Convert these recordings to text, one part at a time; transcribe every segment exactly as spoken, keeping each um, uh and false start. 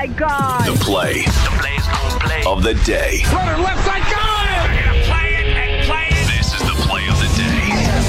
God. The play. The play's gonna play. Of the day. Runner left side, got it! We're gonna play it and play it. This is the play of the day.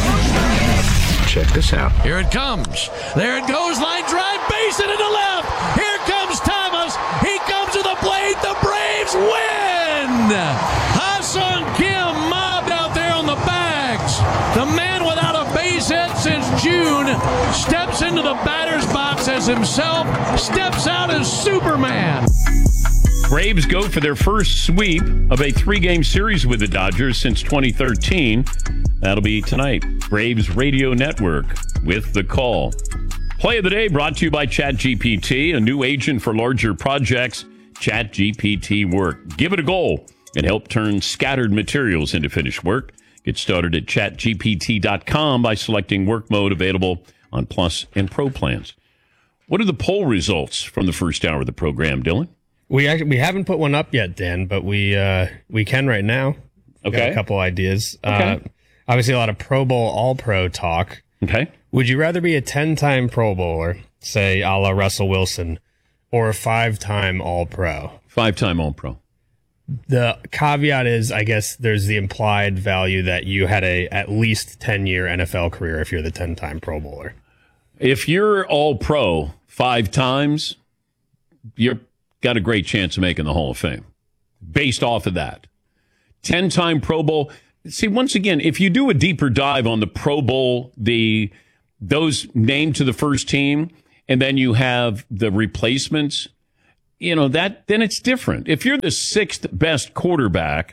Check this out. Here it comes. There it goes. Line drive. Base it to the left. Here comes Thomas. He comes to the plate. The Braves win. Ha-Seong Kim mobbed out there on the bags. The man without a base hit since June steps into the batter's box as himself, steps out as Superman. Braves go for their first sweep of a three-game series with the Dodgers since twenty thirteen. That'll be tonight. Braves Radio Network with the call. Play of the day brought to you by ChatGPT, a new agent for larger projects. ChatGPT Work. Give it a go and help turn scattered materials into finished work. Get started at chat G P T dot com by selecting work mode, available on Plus and Pro plans. What are the poll results from the first hour of the program, Dylan? We actually, we haven't put one up yet, Dan, but we uh, we can right now. Okay. Got a couple ideas. Okay. Uh, obviously, a lot of Pro Bowl, All-Pro talk. Okay. Would you rather be a ten-time Pro Bowler, say a la Russell Wilson, or a five-time All-Pro? Five-time All-Pro. The caveat is, I guess, there's the implied value that you had a at least ten-year N F L career if you're the ten-time Pro Bowler. If you're All-Pro five times, you're got a great chance of making the Hall of Fame based off of that. ten-time Pro Bowl. See, once again, if you do a deeper dive on the Pro Bowl, the those named to the first team, and then you have the replacements, you know, that then it's different. If you're the sixth best quarterback,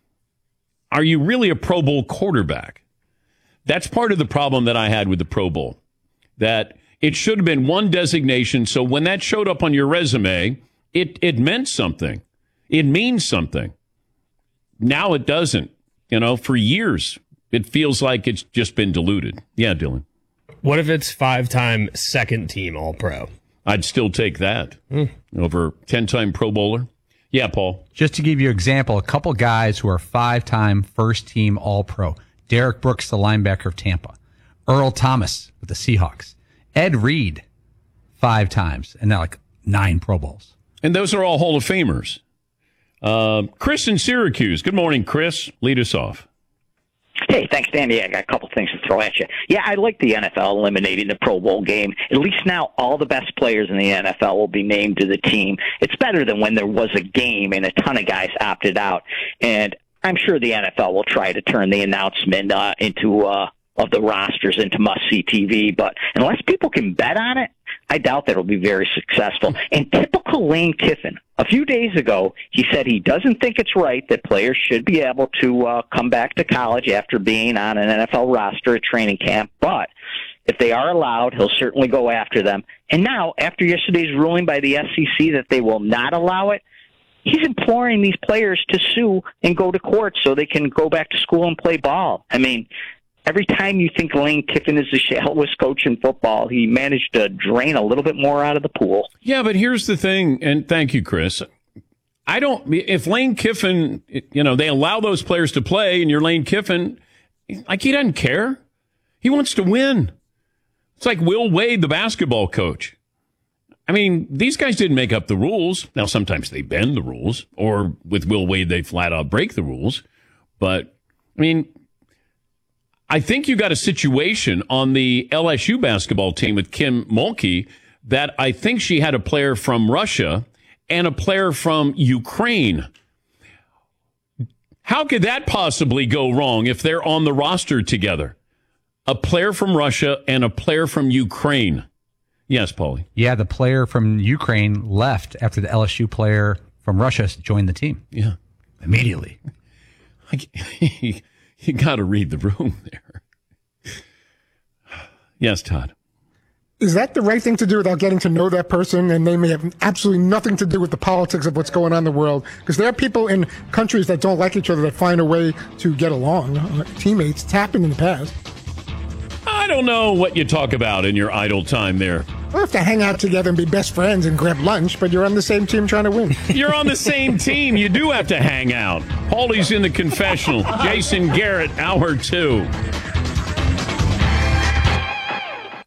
are you really a Pro Bowl quarterback? That's part of the problem that I had with the Pro Bowl, that it should have been one designation. So when that showed up on your resume, it, it meant something. It means something. Now it doesn't. You know, for years, it feels like it's just been diluted. Yeah, Dylan. What if it's five-time second-team All-Pro? I'd still take that mm. over ten-time Pro Bowler. Yeah, Paul. Just to give you an example, a couple guys who are five-time first-team All-Pro. Derek Brooks, the linebacker of Tampa. Earl Thomas with the Seahawks. Ed Reed, five times, and now like nine Pro Bowls. And those are all Hall of Famers. Uh, Chris in Syracuse. Good morning, Chris. Lead us off. Hey, thanks, Danny. I got a couple things to throw at you. Yeah, I like the N F L eliminating the Pro Bowl game. At least now all the best players in the N F L will be named to the team. It's better than when there was a game and a ton of guys opted out. And I'm sure the N F L will try to turn the announcement uh, into uh, of the rosters into must-see T V. But unless people can bet on it, I doubt that it'll be very successful. And typical Lane Kiffin, a few days ago, he said he doesn't think it's right that players should be able to uh, come back to college after being on an N F L roster at training camp. But if they are allowed, he'll certainly go after them. And now, after yesterday's ruling by the S E C that they will not allow it, he's imploring these players to sue and go to court so they can go back to school and play ball. I mean, every time you think Lane Kiffin is the shallowest coach in football, he managed to drain a little bit more out of the pool. Yeah, but here's the thing, and thank you, Chris. I don't, if Lane Kiffin, you know, they allow those players to play, and you're Lane Kiffin, like, he doesn't care. He wants to win. It's like Will Wade, the basketball coach. I mean, these guys didn't make up the rules. Now, sometimes they bend the rules, or with Will Wade, they flat out break the rules. But, I mean, I think you got a situation on the L S U basketball team with Kim Mulkey that I think she had a player from Russia and a player from Ukraine. How could that possibly go wrong if they're on the roster together? A player from Russia and a player from Ukraine. Yes, Paulie. Yeah, the player from Ukraine left after the L S U player from Russia joined the team. Yeah. Immediately. You got to read the room there. Yes, Todd. Is that the right thing to do without getting to know that person, and they may have absolutely nothing to do with the politics of what's going on in the world? Because there are people in countries that don't like each other that find a way to get along. Uh, teammates. It's happened in the past. I don't know what you talk about in your idle time there. We'll have to hang out together and be best friends and grab lunch, but you're on the same team trying to win. You're on the same team. You do have to hang out. Paulie's in the confessional. Jason Garrett, hour two.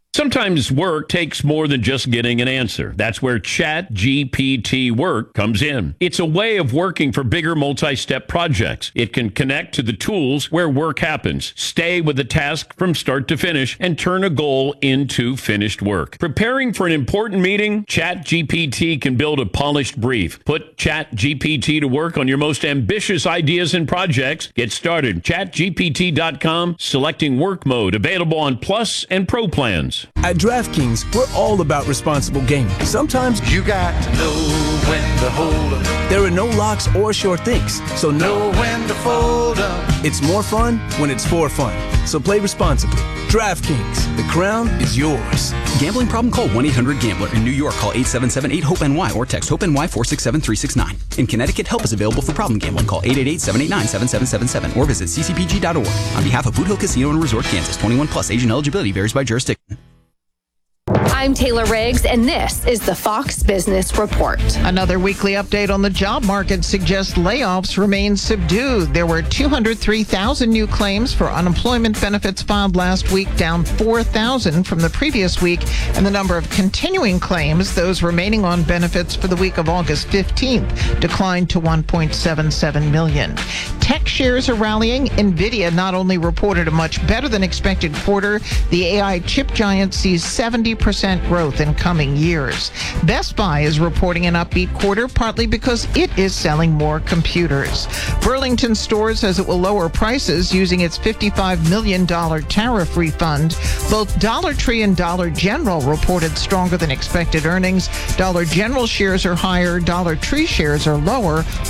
Sometimes work takes more than just getting an answer. That's where Chat G P T Work comes in. It's a way of working for bigger multi-step projects. It can connect to the tools where work happens, stay with the task from start to finish, and turn a goal into finished work. Preparing for an important meeting? Chat G P T can build a polished brief. Put Chat G P T to work on your most ambitious ideas and projects. Get started. chat G P T dot com, selecting work mode, available on Plus and Pro plans. At DraftKings, we're all about responsible gaming. Sometimes You got to know when to hold up. there are no locks or short things, so Know no, when to fold up. it's more fun when it's for fun. So play responsibly. DraftKings, the crown is yours. Gambling problem? Call one eight hundred gambler. In New York, call eight seven seven eight hope N Y or text HOPE-NY four six seven three six nine. In Connecticut, help is available for problem gambling. Call eight eight eight seven eight nine seven seven seven seven or visit c c p g dot org. On behalf of Boot Hill Casino and Resort, Kansas, twenty-one plus, age and eligibility varies by jurisdiction. I'm Taylor Riggs, and this is the Fox Business Report. Another weekly update on the job market suggests layoffs remain subdued. There were two hundred three thousand new claims for unemployment benefits filed last week, down four thousand from the previous week, and the number of continuing claims, those remaining on benefits for the week of August fifteenth, declined to one point seven seven million. Tech shares are rallying. NVIDIA not only reported a much better than expected quarter, the A I chip giant sees seventy percent growth in coming years. Best Buy is reporting an upbeat quarter, partly because it is selling more computers. Burlington Stores says it will lower prices using its fifty-five million dollars tariff refund. Both Dollar Tree and Dollar General reported stronger than expected earnings. Dollar General shares are higher, Dollar Tree shares are lower.